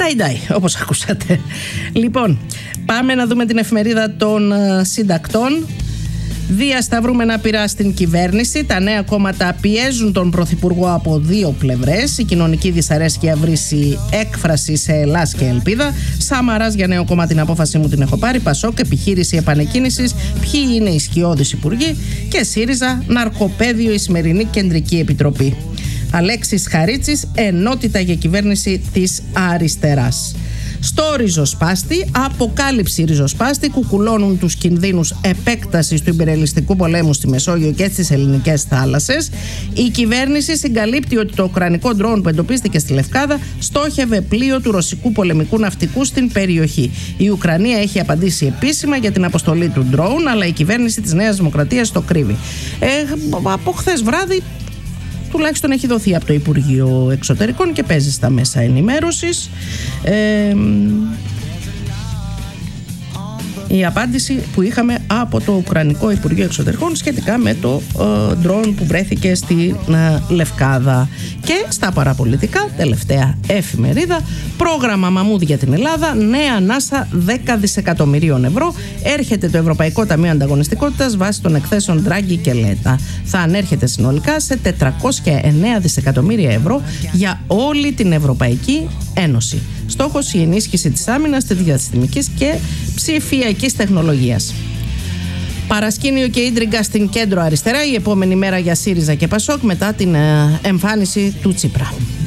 Ντάι, όπως ακούσατε. Λοιπόν, πάμε να δούμε την εφημερίδα των συντακτών. Διασταυρούμενα πειρά στην κυβέρνηση. Τα νέα κόμματα πιέζουν τον Πρωθυπουργό από δύο πλευρές. Η κοινωνική δυσαρέσκεια βρίσκει έκφραση σε Ελλάς και ελπίδα. Σαμαράς για νέο κόμμα, την απόφαση μου την έχω πάρει. Πασόκ, επιχείρηση επανεκκίνησης. Ποιοι είναι οι σκιώδεις υπουργοί. Και ΣΥΡΙΖΑ, ναρκοπαίδιο η σημερινή κεντρική επιτροπή. Αλέξης Χαρίτσης, ενότητα για κυβέρνηση της αριστεράς. Στο ριζοσπάστη, αποκάλυψη ριζοσπάστη, κουκουλώνουν τους κινδύνους επέκτασης του ιμπεριαλιστικού πολέμου στη Μεσόγειο και στις ελληνικές θάλασσες. Η κυβέρνηση συγκαλύπτει ότι το ουκρανικό ντρόουν που εντοπίστηκε στη Λευκάδα στόχευε πλοίο του ρωσικού πολεμικού ναυτικού στην περιοχή. Η Ουκρανία έχει απαντήσει επίσημα για την αποστολή του ντρόουν, αλλά η κυβέρνηση της Νέας Δημοκρατίας το κρύβει. Από χθες βράδυ τουλάχιστον έχει δοθεί από το Υπουργείο Εξωτερικών και παίζει στα μέσα ενημέρωσης η απάντηση που είχαμε από το Ουκρανικό Υπουργείο Εξωτερικών σχετικά με το ντρόουν που βρέθηκε στη Λευκάδα. Και στα παραπολιτικά, τελευταία εφημερίδα, πρόγραμμα Μαμούδ για την Ελλάδα, νέα ανάσα 10 δισεκατομμυρίων ευρώ. Έρχεται το Ευρωπαϊκό Ταμείο Ανταγωνιστικότητας βάσει των εκθέσεων Ντράγκη και Λέτα. Θα ανέρχεται συνολικά σε 409 δισεκατομμύρια ευρώ για όλη την Ευρωπαϊκή Ένωση. Στόχος η ενίσχυση της άμυνας, της διαστημικής και ψηφιακής τεχνολογίας. Παρασκήνιο και ίντριγκα στην κέντρο αριστερά, η επόμενη μέρα για ΣΥΡΙΖΑ και ΠΑΣΟΚ μετά την εμφάνιση του Τσίπρα.